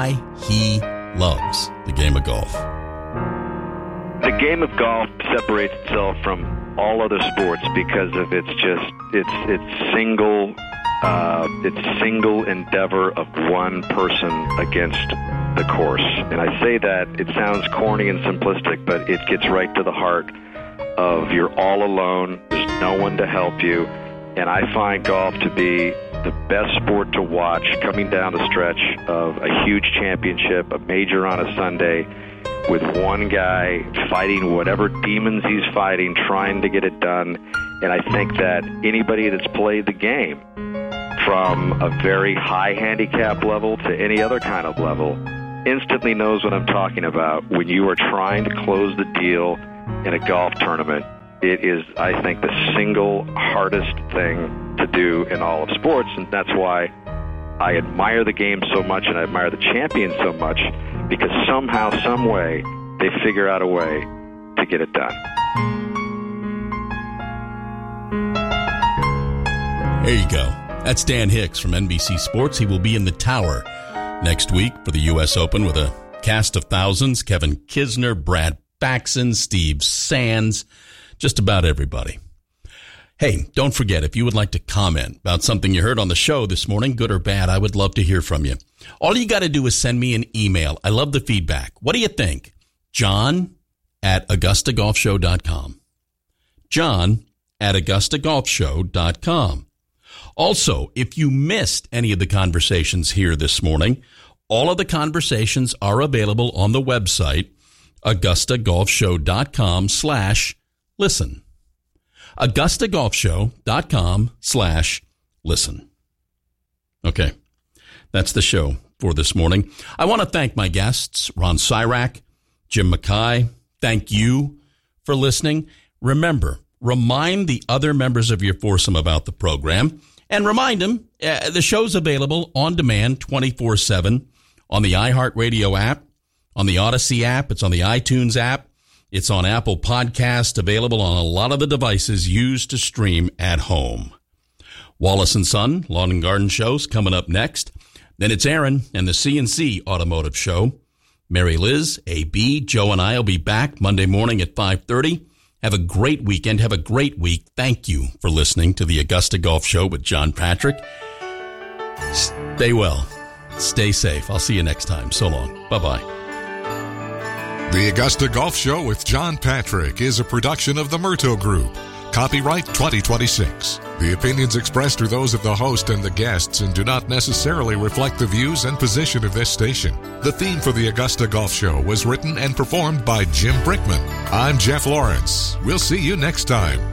why he loves the game of golf. The game of golf separates itself from all other sports because of its single endeavor of one person against the course. And I say that, it sounds corny and simplistic, but it gets right to the heart of you're all alone, there's no one to help you, and I find golf to be the best sport to watch coming down the stretch of a huge championship, a major on a Sunday, with one guy fighting whatever demons he's fighting, trying to get it done. And I think that anybody that's played the game from a very high handicap level to any other kind of level instantly knows what I'm talking about when you are trying to close the deal in a golf tournament. It is, I think, the single hardest thing to do in all of sports, and that's why I admire the game so much and I admire the champions so much, because somehow, some way, they figure out a way to get it done. There you go. That's Dan Hicks from NBC Sports. He will be in the Tower next week for the U.S. Open with a cast of thousands. Kevin Kisner, Brad Faxon, Steve Sands, just about everybody. Hey, don't forget, if you would like to comment about something you heard on the show this morning, good or bad, I would love to hear from you. All you got to do is send me an email. I love the feedback. What do you think? John@AugustaGolfShow.com. John@AugustaGolfShow.com. Also, if you missed any of the conversations here this morning, all of the conversations are available on the website, AugustaGolfShow.com/listen. AugustaGolfShow.com/listen. Okay, that's the show for this morning. I want to thank my guests, Ron Sirak, Jim Mackay. Thank you for listening. Remember, remind the other members of your foursome about the program, and remind them the show's available on demand 24/7 on the iHeartRadio app, on the Odyssey app, it's on the iTunes app, it's on Apple Podcast, available on a lot of the devices used to stream at home. Wallace & Son, Lawn and Garden Show's coming up next. Then it's Aaron and the C&C Automotive Show. Mary Liz, AB, Joe, and I will be back Monday morning at 5:30. Have a great weekend. Have a great week. Thank you for listening to the Augusta Golf Show with John Patrick. Stay well. Stay safe. I'll see you next time. So long. Bye-bye. The Augusta Golf Show with John Patrick is a production of the Murto Group. Copyright 2026. The opinions expressed are those of the host and the guests and do not necessarily reflect the views and position of this station. The theme for the Augusta Golf Show was written and performed by Jim Brickman. I'm Jeff Lawrence. We'll see you next time.